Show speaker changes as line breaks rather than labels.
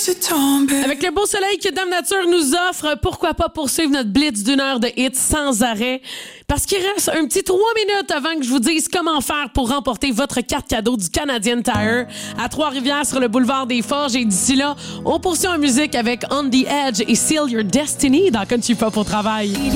Avec le beau soleil que Dame Nature nous offre, pourquoi pas poursuivre notre blitz d'une heure de hits sans arrêt? Parce qu'il reste un petit 3 minutes avant que je vous dise comment faire pour remporter votre carte cadeau du Canadian Tire à Trois-Rivières sur le boulevard des Forges. Et d'ici là, on poursuit en musique avec On the Edge et Seal Your Destiny dans Country Pop au travail.